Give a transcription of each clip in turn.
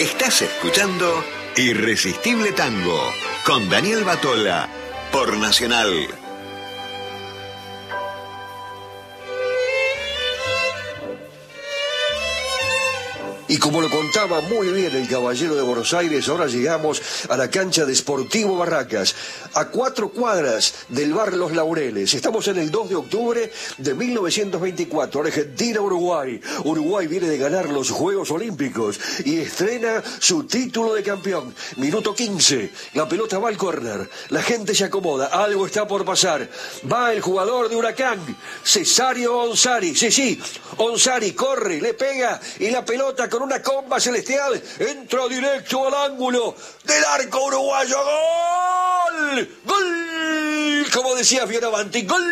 Estás escuchando Irresistible Tango con Daniel Batola por Nacional. Y como lo contaba muy bien el caballero de Buenos Aires, ahora llegamos a la cancha de Sportivo Barracas, a 4 cuadras del bar Los Laureles. Estamos en el 2 de octubre de 1924, Argentina-Uruguay. Uruguay viene de ganar los Juegos Olímpicos y estrena su título de campeón. Minuto 15, la pelota va al córner, la gente se acomoda, algo está por pasar. Va el jugador de Huracán, Cesario Onsari. Sí, Onsari corre, le pega y la pelota con una comba celestial entra directo al ángulo del arco uruguayo. ¡Gol! ¡Gol! Como decía Fioravanti, ¡gol!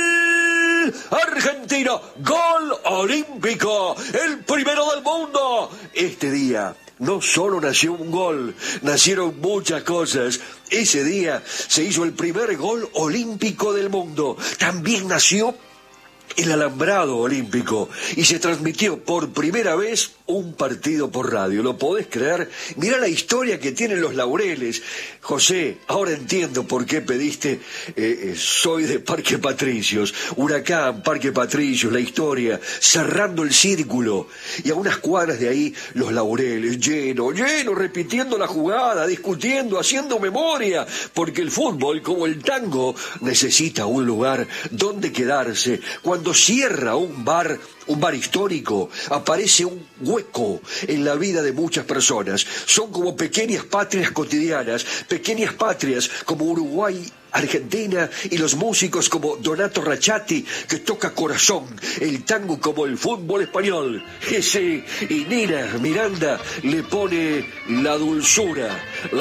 Argentina, gol olímpico, el primero del mundo. Este día no solo nació un gol, nacieron muchas cosas. Ese día se hizo el primer gol olímpico del mundo. También nació el alambrado olímpico y se transmitió por primera vez un partido por radio. ¿Lo podés creer? Mirá la historia que tienen los Laureles. José, ahora entiendo por qué pediste soy de Parque Patricios. Huracán, Parque Patricios, la historia, cerrando el círculo. Y a unas cuadras de ahí, los Laureles, lleno, repitiendo la jugada, discutiendo, haciendo memoria, porque el fútbol, como el tango, necesita un lugar donde quedarse. Cuando cierra un bar histórico, aparece un hueco en la vida de muchas personas. Son como pequeñas patrias cotidianas, pequeñas patrias como Uruguay, Argentina, y los músicos como Donato Rachati, que toca corazón, el tango como el fútbol español. Y Nina Miranda le pone la dulzura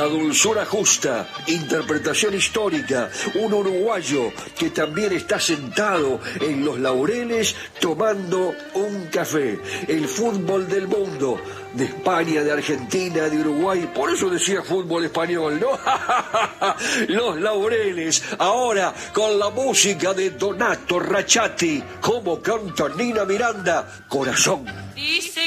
justa, interpretación histórica, un uruguayo que también está sentado en los Laureles tomando un café. El fútbol del mundo, de España, de Argentina, de Uruguay, por eso decía fútbol español, ¿no? Los Laureles, ahora con la música de Donato Rachati, como canta Nina Miranda, Corazón. Dice